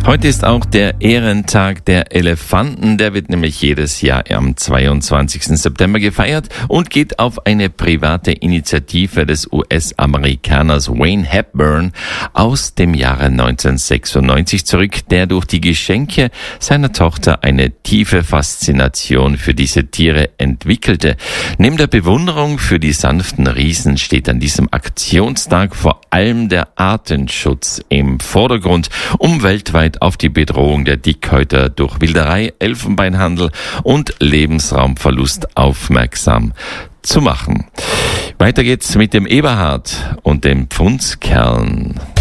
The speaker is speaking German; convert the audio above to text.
Heute ist auch der Ehrentag der Elefanten. Der wird nämlich jedes Jahr am 22. September gefeiert und geht auf eine private Initiative des US-Amerikaners Wayne Hepburn aus dem Jahre 1996 zurück, der durch die Geschenke seiner Tochter eine tiefe Faszination für diese Tiere entwickelte. Neben der Bewunderung für die sanften Riesen steht an diesem Aktionstag vor allem der Artenschutz im Vordergrund, um weltweit auf die Bedrohung der Dickhäuter durch Wilderei, Elfenbeinhandel und Lebensraumverlust aufmerksam zu machen. Weiter geht's mit dem Eberhard und den Pfundskerlen.